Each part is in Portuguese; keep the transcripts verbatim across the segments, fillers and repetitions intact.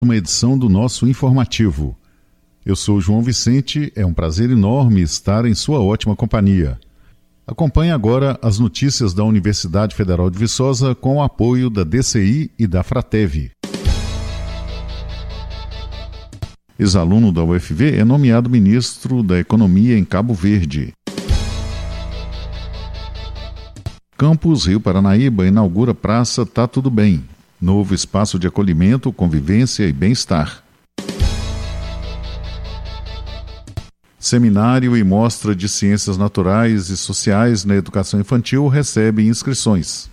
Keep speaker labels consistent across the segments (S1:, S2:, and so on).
S1: Uma edição do nosso informativo. Eu sou João Vicente, é um prazer enorme estar em sua ótima companhia. Acompanhe agora as notícias da Universidade Federal de Viçosa com o apoio da D C I e da Fratev. Ex-aluno da U F V é nomeado ministro da Economia em Cabo Verde. Campus Rio Paranaíba inaugura Praça Tá Tudo Bem, novo espaço de acolhimento, convivência e bem-estar. Seminário e mostra de Ciências Naturais e Sociais na Educação Infantil recebe inscrições.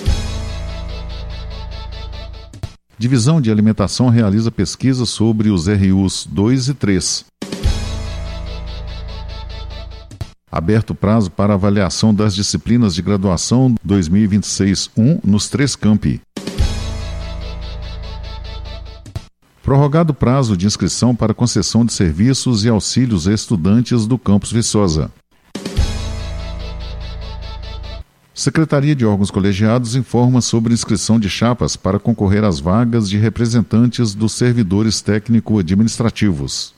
S1: Divisão de Alimentação realiza pesquisa sobre os R Us dois e três. Aberto prazo para avaliação das disciplinas de graduação dois mil e vinte e seis um nos três campi. Prorrogado prazo de inscrição para concessão de serviços e auxílios a estudantes do Campus Viçosa. Secretaria de Órgãos Colegiados informa sobre inscrição de chapas para concorrer às vagas de representantes dos servidores técnico-administrativos.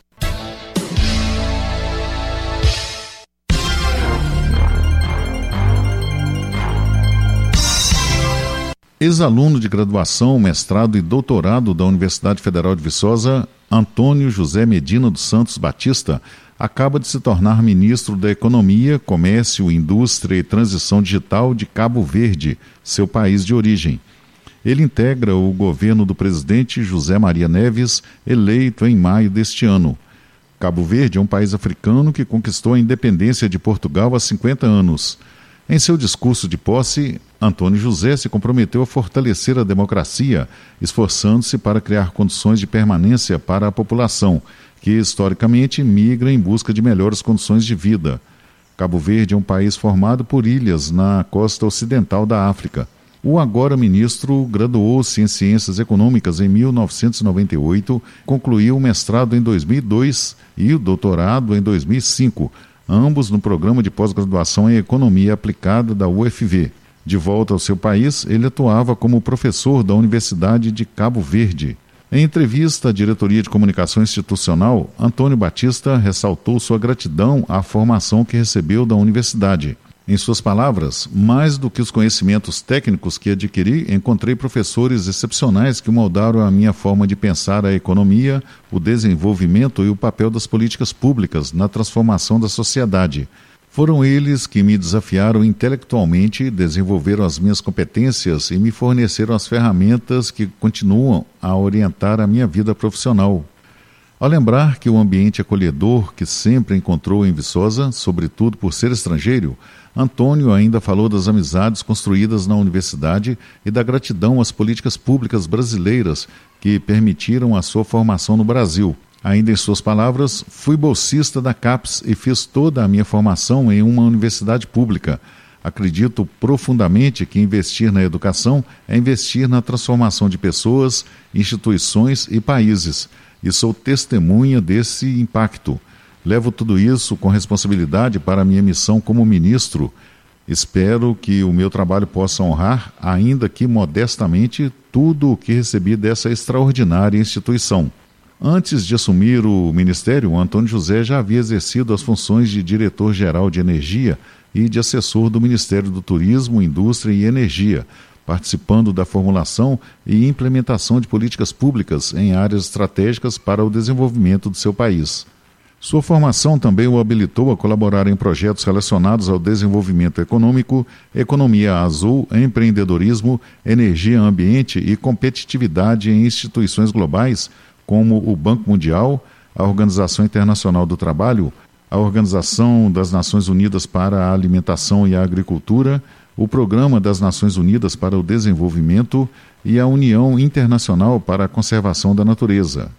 S1: Ex-aluno de graduação, mestrado e doutorado da Universidade Federal de Viçosa, Antônio José Medina dos Santos Batista, acaba de se tornar ministro da Economia, Comércio, Indústria e Transição Digital de Cabo Verde, seu país de origem. Ele integra o governo do presidente José Maria Neves, eleito em maio deste ano. Cabo Verde é um país africano que conquistou a independência de Portugal há cinquenta anos. Em seu discurso de posse, Antônio José se comprometeu a fortalecer a democracia, esforçando-se para criar condições de permanência para a população, que historicamente migra em busca de melhores condições de vida. Cabo Verde é um país formado por ilhas na costa ocidental da África. O agora ministro graduou-se em Ciências Econômicas em mil novecentos e noventa e oito, concluiu o mestrado em dois mil e dois e o doutorado em dois mil e cinco, ambos no programa de pós-graduação em Economia Aplicada da U F V. De volta ao seu país, ele atuava como professor da Universidade de Cabo Verde. Em entrevista à Diretoria de Comunicação Institucional, Antônio Batista ressaltou sua gratidão à formação que recebeu da universidade. Em suas palavras, mais do que os conhecimentos técnicos que adquiri, encontrei professores excepcionais que moldaram a minha forma de pensar a economia, o desenvolvimento e o papel das políticas públicas na transformação da sociedade. Foram eles que me desafiaram intelectualmente, desenvolveram as minhas competências e me forneceram as ferramentas que continuam a orientar a minha vida profissional. Ao lembrar que o ambiente acolhedor que sempre encontrou em Viçosa, sobretudo por ser estrangeiro, Antônio ainda falou das amizades construídas na universidade e da gratidão às políticas públicas brasileiras que permitiram a sua formação no Brasil. Ainda em suas palavras, fui bolsista da CAPES e fiz toda a minha formação em uma universidade pública. Acredito profundamente que investir na educação é investir na transformação de pessoas, instituições e países. E sou testemunha desse impacto. Levo tudo isso com responsabilidade para a minha missão como ministro. Espero que o meu trabalho possa honrar, ainda que modestamente, tudo o que recebi dessa extraordinária instituição. Antes de assumir o ministério, Antônio José já havia exercido as funções de diretor-geral de energia e de assessor do Ministério do Turismo, Indústria e Energia, participando da formulação e implementação de políticas públicas em áreas estratégicas para o desenvolvimento do seu país. Sua formação também o habilitou a colaborar em projetos relacionados ao desenvolvimento econômico, economia azul, empreendedorismo, energia, ambiente e competitividade em instituições globais, como o Banco Mundial, a Organização Internacional do Trabalho, a Organização das Nações Unidas para a Alimentação e a Agricultura, o Programa das Nações Unidas para o Desenvolvimento e a União Internacional para a Conservação da Natureza.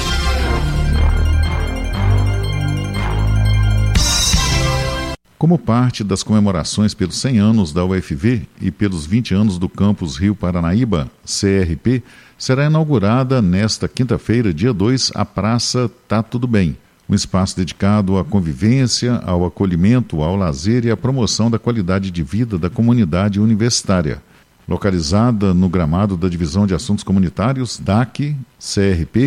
S1: Como parte das comemorações pelos cem anos da U F V e pelos vinte anos do Campus Rio Paranaíba, C R P, será inaugurada nesta quinta-feira, dia dois, a Praça Tá Tudo Bem, um espaço dedicado à convivência, ao acolhimento, ao lazer e à promoção da qualidade de vida da comunidade universitária. localizada no gramado da Divisão de Assuntos Comunitários, D A C, C R P,